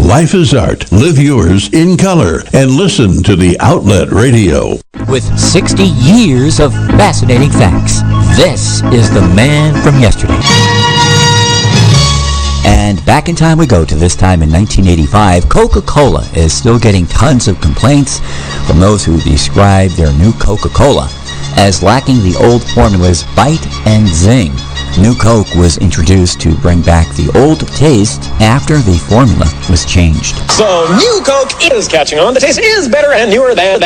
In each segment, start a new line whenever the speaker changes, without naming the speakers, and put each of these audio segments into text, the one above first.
Life is art. Live yours in color and listen to the Outlet Radio.
With 60 years of fascinating facts, this is the man from yesterday. And back in time we go to this time in 1985. Coca-Cola is still getting tons of complaints from those who describe their new Coca-Cola as lacking the old formula's bite and zing. New Coke was introduced to bring back the old taste after the formula was changed.
So New Coke is catching on. The taste is better and newer than.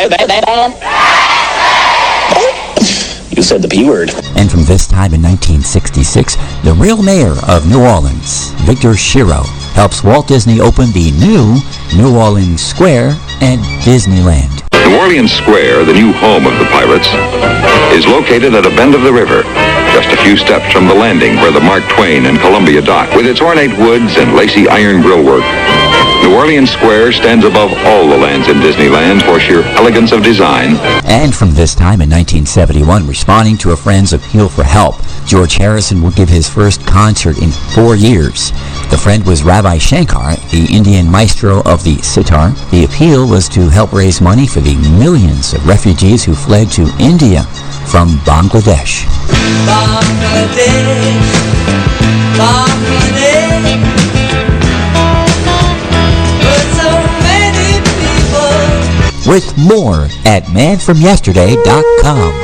You said the P word.
And from this time in 1966, the real mayor of New Orleans, Victor Shiro, helps Walt Disney open the new New Orleans Square at Disneyland.
New Orleans Square, the new home of the Pirates, is located at a bend of the river, just a few steps from the landing where the Mark Twain and Columbia dock. With its ornate woods and lacy iron grillwork, New Orleans Square stands above all the lands in Disneyland for sheer elegance of design.
And from this time in 1971, responding to a friend's appeal for help, George Harrison would give his first concert in 4 years. The friend was Rabbi Shankar, the Indian maestro of the sitar. The appeal was to help raise money for the millions of refugees who fled to India from Bangladesh.
Bangladesh, Bangladesh.
With more at manfromyesterday.com.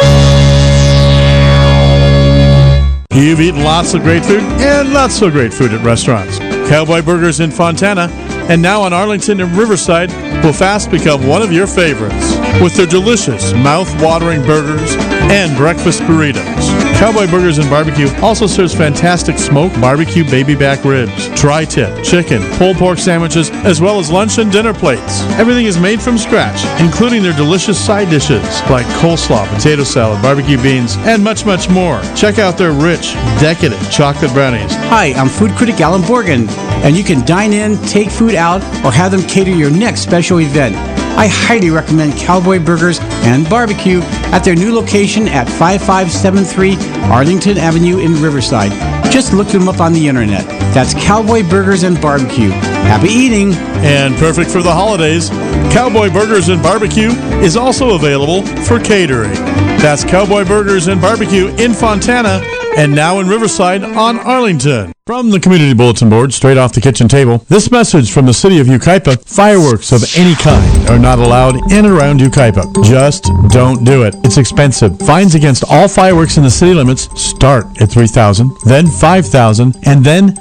You've eaten lots of great food and not so great food at restaurants. Cowboy Burgers in Fontana and now in Arlington and Riverside will fast become one of your favorites with their delicious, mouth-watering burgers and breakfast burritos. Cowboy Burgers and Barbecue also serves fantastic smoked barbecue baby back ribs, tri-tip, chicken, pulled pork sandwiches, as well as lunch and dinner plates. Everything is made from scratch, including their delicious side dishes like coleslaw, potato salad, barbecue beans, and much, much more. Check out their rich, decadent chocolate brownies.
Hi, I'm food critic Alan Borgen, and you can dine in, take food out, or have them cater your next special event. I highly recommend Cowboy Burgers and Barbecue at their new location at 5573 Arlington Avenue in Riverside. Just look them up on the internet. That's Cowboy Burgers and Barbecue. Happy eating!
And perfect for the holidays, Cowboy Burgers and Barbecue is also available for catering. That's Cowboy Burgers and Barbecue in Fontana and now in Riverside on Arlington. From the Community Bulletin Board, straight off the kitchen table, this message from the city of Yucaipa: fireworks of any kind are not allowed in and around Yucaipa. Just don't do it. It's expensive. Fines against all fireworks in the city limits start at $3,000, then $5,000, and then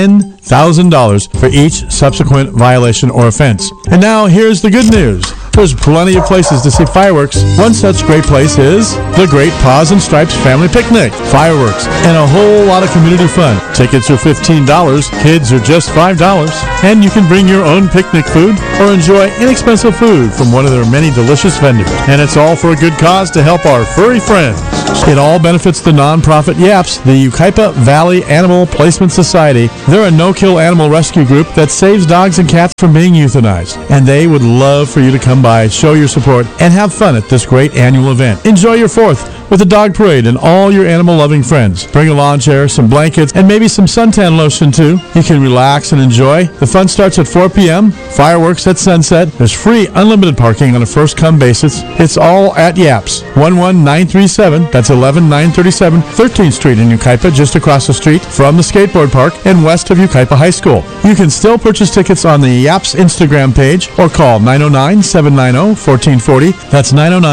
$10,000 for each subsequent violation or offense. And now here's the good news. There's plenty of places to see fireworks. One such great place is the Great Paws and Stripes Family Picnic. Fireworks and a whole lot of community fun. Tickets are $15, kids are just $5, and you can bring your own picnic food or enjoy inexpensive food from one of their many delicious vendors. And it's all for a good cause to help our furry friends. It all benefits the nonprofit YAPS, the Yucaipa Valley Animal Placement Society. They're a no-kill animal rescue group that saves dogs and cats from being euthanized. And they would love for you to come by, show your support, and have fun at this great annual event. Enjoy your 4th with a dog parade and all your animal-loving friends. Bring a lawn chair, some blankets, and maybe some suntan lotion too. You can relax and enjoy. The fun starts at 4 p.m., fireworks at sunset. There's free unlimited parking on a first-come basis. It's all at YAPS, 11937, that's 11937 13th Street in Yucaipa, just across the street from the skateboard park and west of Yucaipa High School. You can still purchase tickets on the YAPS Instagram page or call 909-790-1440. That's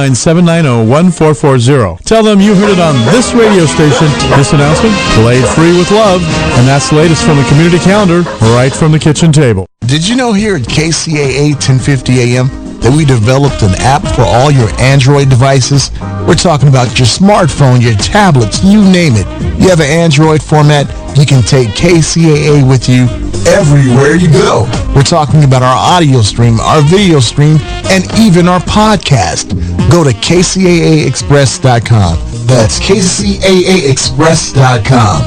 909-790-1440. Tell them you heard it on this radio station. This announcement, played free with love. And that's the latest from the community calendar, right from the kitchen table.
Did you know here at KCAA 1050 AM that we developed an app for all your Android devices? We're talking about your smartphone, your tablets, you name it. You have an Android format, you can take KCAA with you everywhere you go. We're talking about our audio stream, our video stream, and even our podcast. Go to KCAAexpress.com. That's KCAAexpress.com.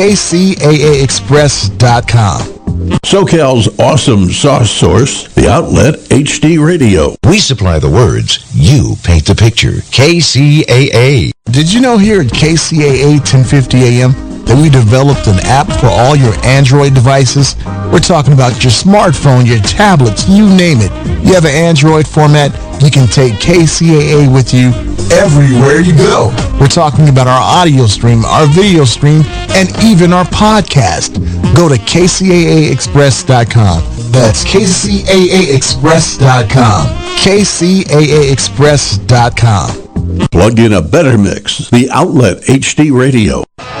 KCAAexpress.com.
SoCal's awesome sauce source, the Outlet HD Radio.
We supply the words, you paint the picture. KCAA.
Did you know here at KCAA 1050 AM that we developed an app for all your Android devices. We're talking about your smartphone, your tablets, you name it. You have an Android format, you can take KCAA with you everywhere you go. We're talking about our audio stream, our video stream, and even our podcast. Go to KCAAexpress.com. That's KCAAexpress.com. KCAAexpress.com.
Plug in a better mix, the Outlet HD Radio.